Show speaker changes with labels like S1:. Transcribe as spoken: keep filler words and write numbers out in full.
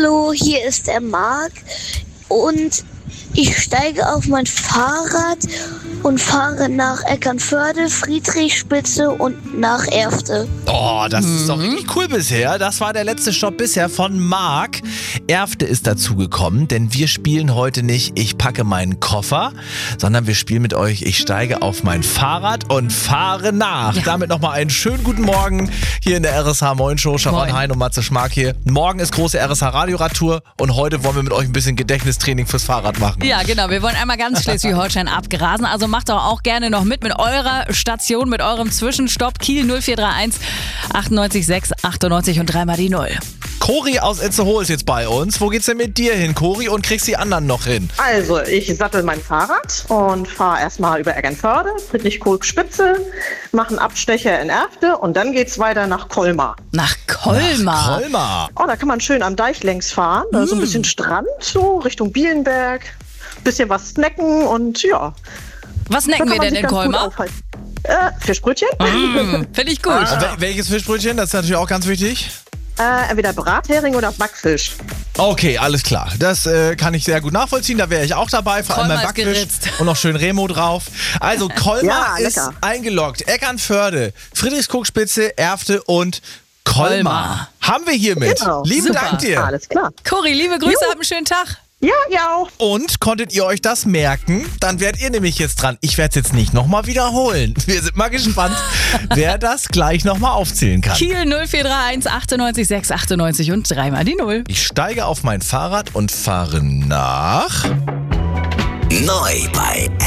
S1: Hallo, hier ist der Marc und ich steige auf mein Fahrrad und fahre nach Eckernförde, Friedrichspitze und nach Erfte.
S2: Oh, das ist doch richtig cool bisher. Das war der letzte Stopp bisher von Marc. Erfte ist dazugekommen, denn wir spielen heute nicht Ich packe meinen Koffer, sondern wir spielen mit euch Ich steige auf mein Fahrrad und fahre nach. Ja. Damit nochmal einen schönen guten Morgen hier in der R S H Moin Show. Sharon Hein und Matze Schmark hier. Morgen ist große R S H Radioradtour und heute wollen wir mit euch ein bisschen Gedächtnistraining fürs Fahrrad machen.
S3: Ja, genau. Wir wollen einmal ganz Schleswig-Holstein abgrasen. Also macht doch auch gerne noch mit mit eurer Station, mit eurem Zwischenstopp. Kiel null vier drei eins achtundneunzig sechs achtundneunzig und dreimal die Null.
S2: Cori aus Itzehoe ist jetzt bei uns. Wo geht's denn mit dir hin, Cori? Und kriegst die anderen noch hin?
S4: Also, ich sattel mein Fahrrad und fahre erstmal über Eckernförde, Friedrich-Kohl-Spitze, mache einen Abstecher in Erfte und dann geht's weiter nach Colmar.
S3: Nach Colmar?
S2: Nach Colmar.
S4: Oh, da kann man schön am Deich längs fahren. Da ist so ein bisschen Strand, so Richtung Bielenberg. Bisschen was snacken und ja.
S3: Was snacken wir denn in Colmar?
S4: Äh, Fischbrötchen.
S3: Mm, Finde ich gut.
S2: Ah. Wel- welches Fischbrötchen? Das ist natürlich auch ganz wichtig.
S4: Äh, entweder Brathering oder Backfisch.
S2: Okay, alles klar. Das äh, kann ich sehr gut nachvollziehen. Da wäre ich auch dabei. Vor allem beim
S3: Colmar ist
S2: Backfisch.
S3: geritzt.
S2: Und noch schön Remo drauf. Also Colmar
S4: Ja,
S2: ist
S4: lecker.
S2: eingeloggt. Eckernförde, Friedrichskoog-Spitze, Erfte und Colmar.
S3: Colmar.
S2: Haben wir hiermit.
S4: Genau.
S2: Lieben
S3: Super.
S2: Dank dir.
S4: Alles klar.
S3: Cori, liebe Grüße,
S4: Jo.
S3: habt einen schönen Tag.
S4: Ja, ja auch.
S2: Und konntet ihr euch das merken? Dann werdet ihr nämlich jetzt dran. Ich werde es jetzt nicht nochmal wiederholen. Wir sind mal gespannt, wer das gleich nochmal aufzählen kann.
S3: Kiel null vier drei eins achtundneunzig sechs achtundneunzig und dreimal die Null.
S2: Ich steige auf mein Fahrrad und fahre nach...
S5: Neu bei